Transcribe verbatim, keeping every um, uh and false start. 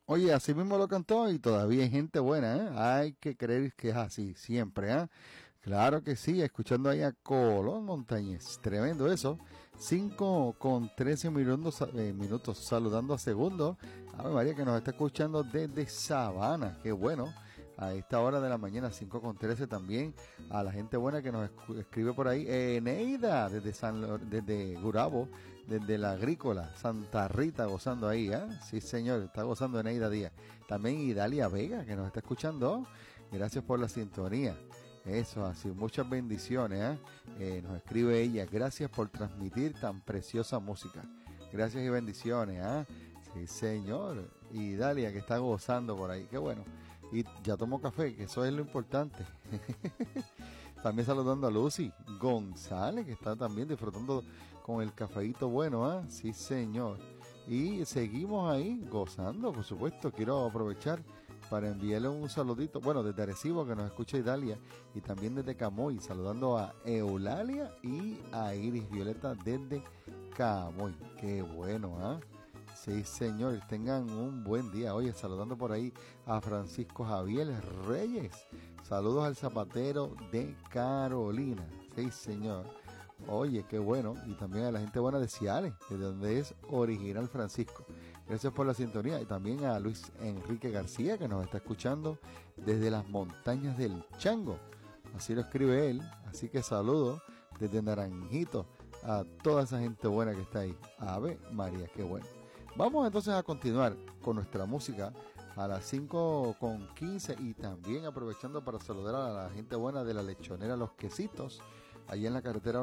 Oye, así mismo lo cantó y todavía hay gente buena, ¿eh? Hay que creer que es así, siempre, ¿eh? Claro que sí, escuchando ahí a Colón Montañez, tremendo eso. Cinco con trece minutos, eh, minutos saludando a Segundo. Ave María que nos está escuchando desde Sabana, qué bueno. A esta hora de la mañana, cinco con trece también, a la gente buena que nos escu- escribe por ahí. Eh, Neida, desde, San, Lor- desde Gurabo, desde la Agrícola, Santa Rita, gozando ahí, ¿eh? Sí, señor, está gozando Neida Díaz. También Idalia Vega, que nos está escuchando. Gracias por la sintonía. Eso, así, muchas bendiciones, ¿eh? Eh, nos escribe ella, gracias por transmitir tan preciosa música. Gracias y bendiciones, ¿ah? Sí, señor. Y Dalia, que está gozando por ahí, qué bueno. Y ya tomó café, que eso es lo importante. También saludando a Lucy González, que está también disfrutando con el cafeíto bueno, ¿ah? Sí, señor. Y seguimos ahí gozando, por supuesto. Quiero aprovechar para enviarle un saludito, bueno, desde Arecibo, que nos escucha Idalia, y también desde Camoy, saludando a Eulalia y a Iris Violeta desde Camoy. Qué bueno, ¿ah? Sí, señor, tengan un buen día. Oye, saludando por ahí a Francisco Javier Reyes. Saludos al zapatero de Carolina. Sí, señor. Oye, qué bueno. Y también a la gente buena de Ciales, de donde es original Francisco. Gracias por la sintonía. Y también a Luis Enrique García, que nos está escuchando desde las montañas del Chango. Así lo escribe él. Así que saludo desde Naranjito a toda esa gente buena que está ahí. Ave María, qué bueno. Vamos entonces a continuar con nuestra música a las cinco con quince y también aprovechando para saludar a la gente buena de la lechonera Los Quesitos, allí en la carretera